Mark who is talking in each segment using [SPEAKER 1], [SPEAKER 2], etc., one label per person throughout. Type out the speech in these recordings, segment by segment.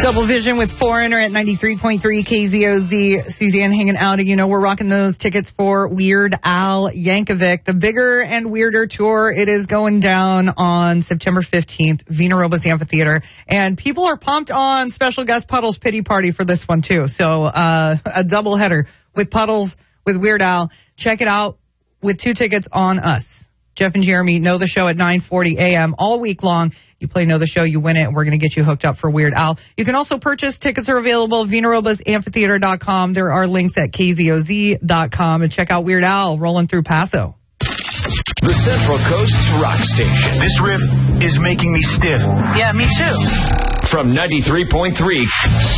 [SPEAKER 1] Double Vision with Foreigner at 93.3 KZOZ. Suzanne hanging out. You know, we're rocking those tickets for Weird Al Yankovic, the bigger and weirder tour. It is going down on September 15th, Vina Robles Amphitheater. And people are pumped on special guest Puddles' Pity Party for this one, too. So a double header with Puddles, with Weird Al. Check it out with 2 tickets on us. Jeff and Jeremy know the show at 9:40 a.m. all week long. You play Know the Show, you win it, and we're going to get you hooked up for Weird Al. You can also purchase. Tickets are available, VinaRoblesAmphitheater.com. There are links at KZOZ.com. And check out Weird Al rolling through Paso.
[SPEAKER 2] The Central Coast's rock station.
[SPEAKER 3] This riff is making me stiff.
[SPEAKER 4] Yeah, me too.
[SPEAKER 2] From 93.3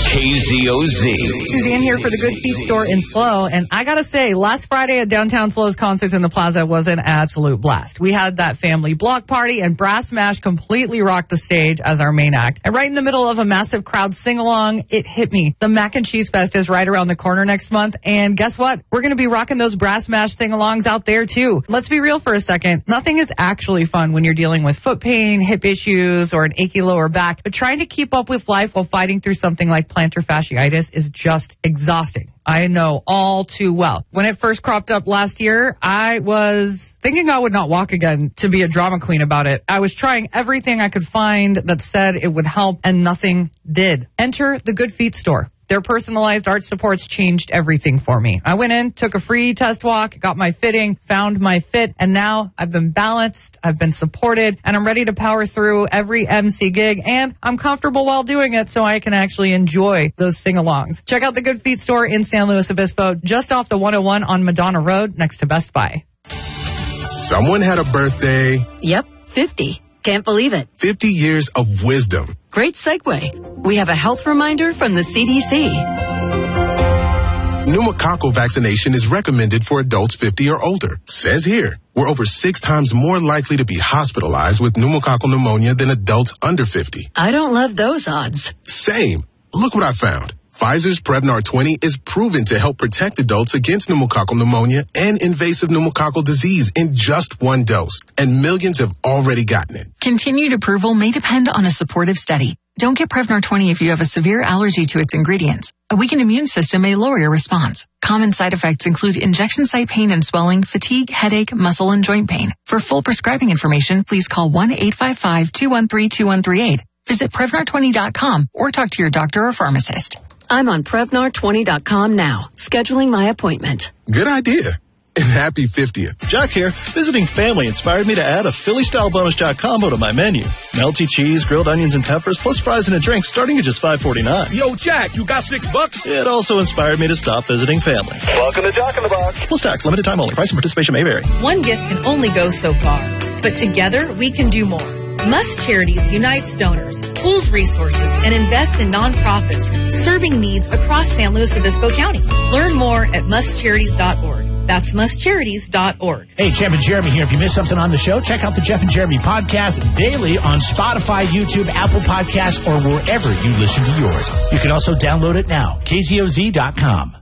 [SPEAKER 2] KZOZ.
[SPEAKER 1] Suzanne here for the Good Feet store in SLO. And I got to say, last Friday at Downtown SLO's Concerts in the Plaza was an absolute blast. We had that family block party, and Brass Smash completely rocked the stage as our main act. And right in the middle of a massive crowd sing-along, it hit me. The Mac and Cheese Fest is right around the corner next month. And guess what? We're going to be rocking those Brass Smash sing-alongs out there, too. Let's be real for a second. Nothing is actually fun when you're dealing with foot pain, hip issues, or an achy lower back. But trying to keep up with life while fighting through something like plantar fasciitis is just exhausting. I know all too well. When it first cropped up last year, I was thinking I would not walk again, to be a drama queen about it. I was trying everything I could find that said it would help, and nothing did. Enter the Good Feet store. Their personalized arch supports changed everything for me. I went in, took a free test walk, got my fitting, found my fit, and now I've been balanced, I've been supported, and I'm ready to power through every MC gig, and I'm comfortable while doing it so I can actually enjoy those sing-alongs. Check out the Good Feet store in San Luis Obispo, just off the 101 on Madonna Road next to Best Buy.
[SPEAKER 5] Someone had a birthday.
[SPEAKER 6] Yep, 50. Can't believe it.
[SPEAKER 5] 50 years of wisdom.
[SPEAKER 6] Great segue. We have a health reminder from the CDC.
[SPEAKER 5] Pneumococcal vaccination is recommended for adults 50 or older. Says here, we're over 6 times more likely to be hospitalized with pneumococcal pneumonia than adults under 50.
[SPEAKER 6] I don't love those odds.
[SPEAKER 5] Same. Look what I found. Pfizer's Prevnar 20 is proven to help protect adults against pneumococcal pneumonia and invasive pneumococcal disease in just 1 dose. And millions have already gotten it.
[SPEAKER 7] Continued approval may depend on a supportive study. Don't get Prevnar 20 if you have a severe allergy to its ingredients. A weakened immune system may lower your response. Common side effects include injection site pain and swelling, fatigue, headache, muscle, and joint pain. For full prescribing information, please call 1-855-213-2138. Visit Prevnar20.com or talk to your doctor or pharmacist.
[SPEAKER 6] I'm on Prevnar20.com now, scheduling my appointment.
[SPEAKER 5] Good idea. And happy 50th.
[SPEAKER 8] Jack here. Visiting family inspired me to add a Philly-style bonus Jack combo to my menu. Melty cheese, grilled onions, and peppers, plus fries and a drink starting at just $5.49.
[SPEAKER 9] Yo, Jack, you got $6?
[SPEAKER 8] It also inspired me to stop visiting family.
[SPEAKER 9] Welcome to Jack in the Box.
[SPEAKER 8] Plus tax, limited time only. Price and participation may vary.
[SPEAKER 10] One gift can only go so far, but together we can do more. Must Charities unites donors, pools resources, and invests in nonprofits serving needs across San Luis Obispo County. Learn more at mustcharities.org. That's mustcharities.org.
[SPEAKER 11] Hey, Jeff and Jeremy here. If you missed something on the show, check out the Jeff and Jeremy podcast daily on Spotify, YouTube, Apple Podcasts, or wherever you listen to yours. You can also download it now. KZOZ.com.